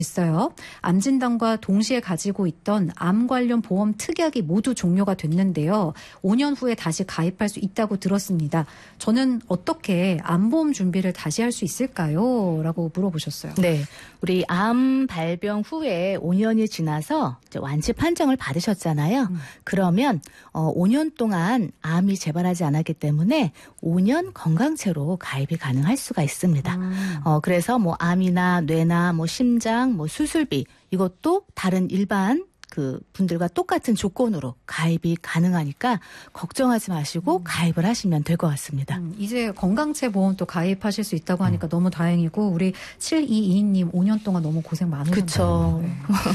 있어요. 암 진단과 동시에 가지고 있던 암 관련 보험 특약이 모두 종료가 됐는데요. 5년 후에 다시 가입할 수 있다고 들었습니다. 저는 어떻게 암보험 준비를 다시 할 수 있을까요? 라고 물어보셨어요. 네. 우리 암 발병 후에 5년이 지나서 이제 완치 판정을 받으셨잖아요. 그러면 5년 동안 암이 재발하지 않았기 때문에 5년 건강체로 가입이 가능할 수가 있습니다. 그래서 뭐 암이나 뇌나 뭐 심장, 뭐 수술비 이것도 다른 일반 그 분들과 똑같은 조건으로 가입이 가능하니까 걱정하지 마시고 가입을 하시면 될 것 같습니다. 이제 건강체 보험도 가입하실 수 있다고 하니까 너무 다행이고 우리 7222님 5년 동안 너무 고생 많으셨어요. 그렇죠. 네.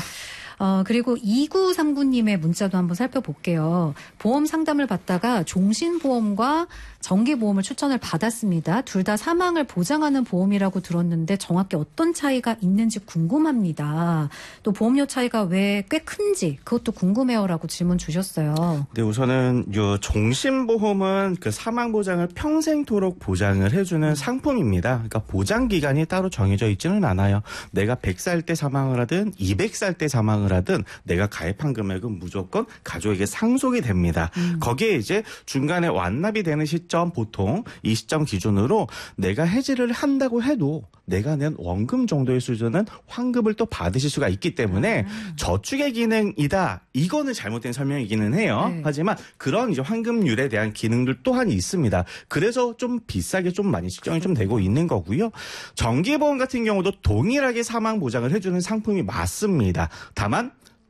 그리고 2939님의 문자도 한번 살펴볼게요. 보험 상담을 받다가 종신보험과 정기보험을 추천을 받았습니다. 둘 다 사망을 보장하는 보험이라고 들었는데 정확히 어떤 차이가 있는지 궁금합니다. 또 보험료 차이가 왜 꽤 큰지 그것도 궁금해요라고 질문 주셨어요. 네, 우선은 요 종신보험은 그 사망보장을 평생토록 보장을 해주는 상품입니다. 그러니까 보장기간이 따로 정해져 있지는 않아요. 내가 100살 때 사망을 하든 200살 때 사망을 하든 내가 가입한 금액은 무조건 가족에게 상속이 됩니다. 거기에 이제 중간에 완납이 되는 시점 보통 이 시점 기준으로 내가 해지를 한다고 해도 내가 낸 원금 정도의 수준은 환급을 또 받으실 수가 있기 때문에 저축의 기능이다. 이거는 잘못된 설명이기는 해요. 네. 하지만 그런 이제 환급률에 대한 기능들 또한 있습니다. 그래서 좀 비싸게 좀 많이 측정이 좀 되고 있는 거고요. 정기보험 같은 경우도 동일하게 사망 보장을 해주는 상품이 맞습니다. 다만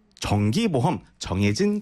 정기보험 정해진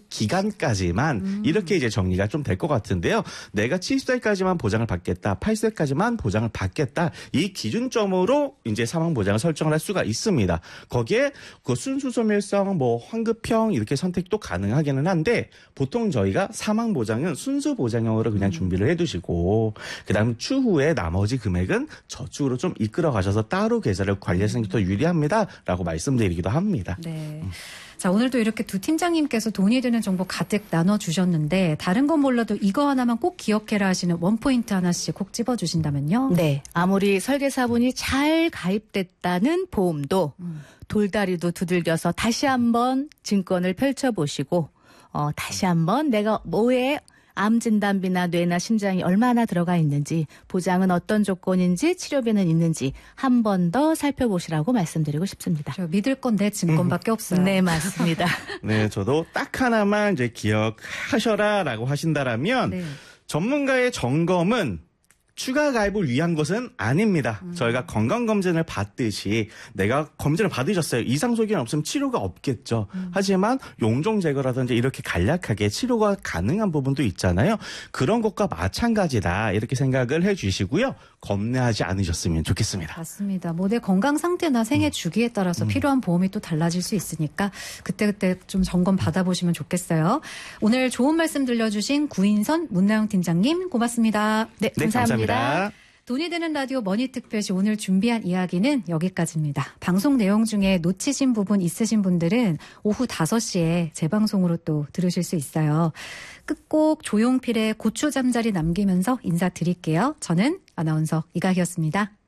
기간까지만 이렇게 이제 정리가 좀 될 것 같은데요. 내가 70세까지만 보장을 받겠다. 80세까지만 보장을 받겠다. 이 기준점으로 이제 사망 보장을 설정을 할 수가 있습니다. 거기에 그 순수 소멸성, 뭐 환급형 이렇게 선택도 가능하기는 한데 보통 저희가 사망 보장은 순수 보장형으로 그냥 준비를 해두시고 그다음 추후에 나머지 금액은 저축으로 좀 이끌어 가셔서 따로 계좌를 관리하시는 게 더 유리합니다라고 말씀드리기도 합니다. 네. 자, 오늘도 이렇게 두 팀장님께서 돈이 되는 정보 가득 나눠주셨는데 다른 건 몰라도 이거 하나만 꼭 기억해라 하시는 원포인트 하나씩 꼭 집어주신다면요. 네. 아무리 설계사분이 잘 가입됐다는 보험도 돌다리도 두들겨서 다시 한번 증권을 펼쳐보시고 다시 한번 내가 뭐에 암 진단비나 뇌나 심장이 얼마나 들어가 있는지 보장은 어떤 조건인지 치료비는 있는지 한 번 더 살펴보시라고 말씀드리고 싶습니다. 저 믿을 건 내 증권밖에 없어요. 네, 맞습니다. 네, 저도 딱 하나만 이제 기억하셔라라고 하신다라면 네. 전문가의 점검은 추가 가입을 위한 것은 아닙니다. 저희가 건강검진을 받듯이 내가 검진을 받으셨어요. 이상 소견 없으면 치료가 없겠죠. 하지만 용종 제거라든지 이렇게 간략하게 치료가 가능한 부분도 있잖아요. 그런 것과 마찬가지다 이렇게 생각을 해주시고요. 겁내하지 않으셨으면 좋겠습니다. 맞습니다. 뭐 내 건강 상태나 생애 주기에 따라서 필요한 보험이 또 달라질 수 있으니까 그때그때 좀 점검 받아보시면 좋겠어요. 오늘 좋은 말씀 들려주신 구인선 문나영 팀장님 고맙습니다. 네, 감사합니다. 돈이 되는 라디오 머니특별시 오늘 준비한 이야기는 여기까지입니다. 방송 내용 중에 놓치신 부분 있으신 분들은 오후 5시에 재방송으로 또 들으실 수 있어요. 끝곡 조용필의 고추 잠자리 남기면서 인사드릴게요. 저는 아나운서 이가희였습니다.